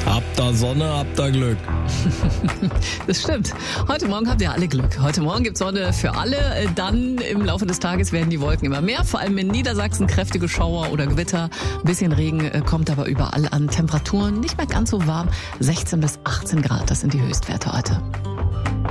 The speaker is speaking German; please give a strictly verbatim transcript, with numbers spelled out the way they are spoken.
Habt da Sonne, habt da Glück. Das stimmt. Heute Morgen habt ihr alle Glück. Heute Morgen gibt's Sonne für alle. Dann im Laufe des Tages werden die Wolken immer mehr. Vor allem in Niedersachsen kräftige Schauer oder Gewitter. Ein bisschen Regen kommt aber überall an. Temperaturen nicht mehr ganz so warm. sechzehn bis achtzehn Grad, das sind die Höchstwerte heute.